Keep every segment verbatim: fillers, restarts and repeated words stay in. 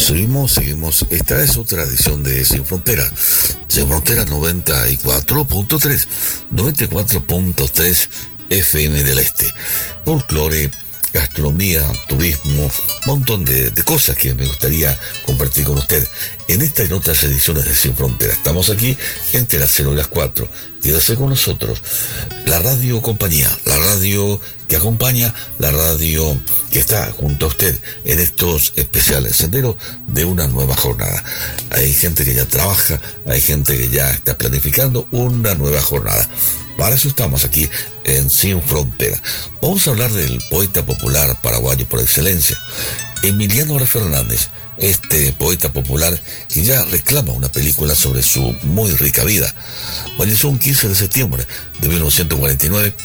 Seguimos, seguimos. Esta es otra edición de Sin Fronteras. Sin Fronteras noventa y cuatro punto tres, noventa y cuatro punto tres F M del Este. Folclore, gastronomía, turismo, un montón de, de cosas que me gustaría compartir con usted en esta y en otras ediciones de Sin Fronteras. Estamos aquí entre las cero y las cuatro. Quédese con nosotros. La radio compañía, la radio que acompaña, la radio que está junto a usted en estos especiales senderos de una nueva jornada. Hay gente que ya trabaja, hay gente que ya está planificando una nueva jornada. Para eso estamos aquí en Sin Frontera. Vamos a hablar del poeta popular paraguayo por excelencia, Emiliano Fernández, este poeta popular que ya reclama una película sobre su muy rica vida. Falleció un quince de septiembre de mil novecientos cuarenta y nueve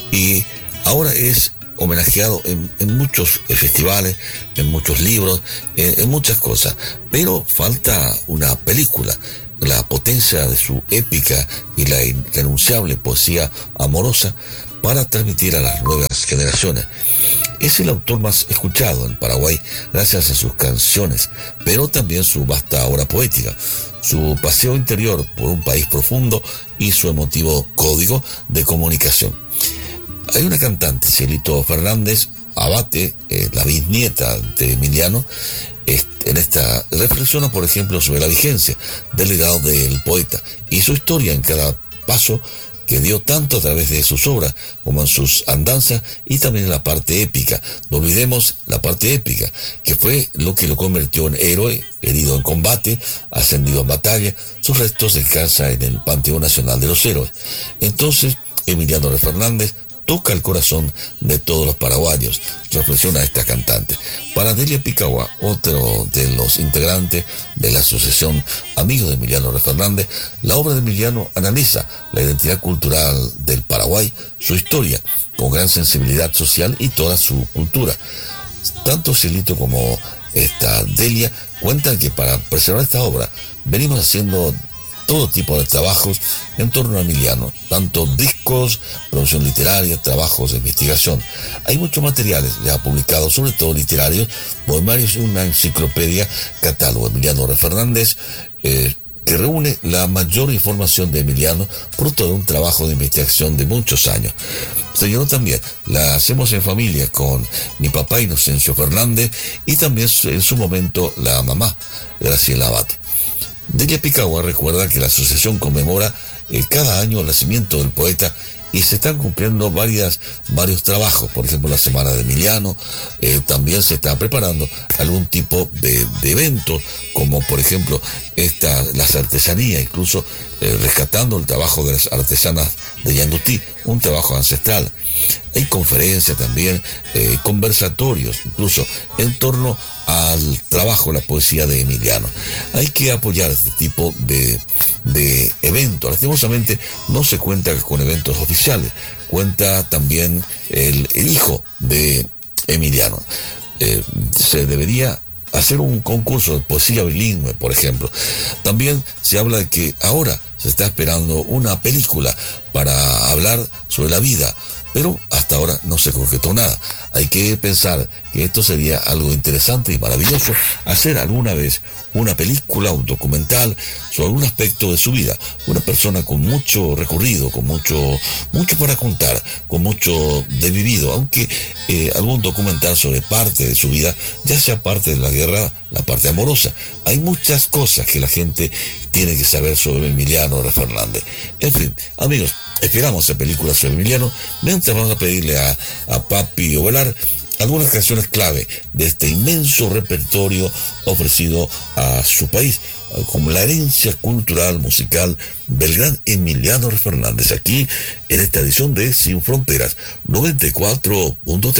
y ahora es homenajeado en, en muchos festivales, en muchos libros, en, en muchas cosas, pero falta una película. La potencia de su épica y la irrenunciable poesía amorosa para transmitir a las nuevas generaciones. Es el autor más escuchado en Paraguay gracias a sus canciones, pero también su vasta obra poética, su paseo interior por un país profundo y su emotivo código de comunicación. Hay una cantante, Cielito Fernández Abate, eh, la bisnieta de Emiliano, en esta reflexiona, por ejemplo, sobre la vigencia del legado del poeta y su historia en cada paso que dio tanto a través de sus obras como en sus andanzas y también en la parte épica. No olvidemos la parte épica, que fue lo que lo convirtió en héroe, herido en combate, ascendido en batalla. Sus restos descansan en el Panteón Nacional de los Héroes. Entonces, Emiliano Fernández toca el corazón de todos los paraguayos, reflexiona esta cantante. Para Delia Picahua, otro de los integrantes de la asociación Amigos de Emiliano Fernández, la obra de Emiliano analiza la identidad cultural del Paraguay, su historia, con gran sensibilidad social y toda su cultura. Tanto Cielito como esta Delia cuentan que para preservar esta obra venimos haciendo todo tipo de trabajos en torno a Emiliano, tanto discos, producción literaria, trabajos de investigación. Hay muchos materiales ya publicados, sobre todo literarios, poemarios y una enciclopedia, catálogo Emiliano Fernández, eh, que reúne la mayor información de Emiliano, fruto de un trabajo de investigación de muchos años. Señaló también, la hacemos en familia con mi papá Inocencio Fernández y también en su momento la mamá Graciela Abate. Delia Picahua recuerda que la asociación conmemora eh, cada año el nacimiento del poeta y se están cumpliendo varias, varios trabajos, por ejemplo la Semana de Emiliano, eh, también se está preparando algún tipo de, de eventos, como por ejemplo esta, las artesanías, incluso eh, rescatando el trabajo de las artesanas de Yangutí, un trabajo ancestral. Hay conferencias también, eh, conversatorios, incluso en torno al trabajo, la poesía de Emiliano. Hay que apoyar este tipo de, de eventos. Lastimosamente no se cuenta con eventos oficiales, cuenta también el, el hijo de Emiliano. Eh, se debería hacer un concurso de poesía bilingüe, por ejemplo. También se habla de que ahora se está esperando una película para hablar sobre la vida, pero hasta ahora no se concretó nada. Hay que pensar que esto sería algo interesante y maravilloso, hacer alguna vez una película, un documental sobre algún aspecto de su vida. Una persona con mucho recorrido, con mucho, mucho para contar, con mucho de vivido, aunque eh, algún documental sobre parte de su vida, ya sea parte de la guerra, la parte amorosa. Hay muchas cosas que la gente tiene que saber sobre Emiliano Fernández. En fin, amigos, esperamos esa película sobre Emiliano, mientras vamos a pedirle a, a Papi Ovelar algunas canciones clave de este inmenso repertorio ofrecido a su país, como la herencia cultural musical del gran Emiliano Fernández, aquí en esta edición de Sin Fronteras noventa y cuatro punto tres.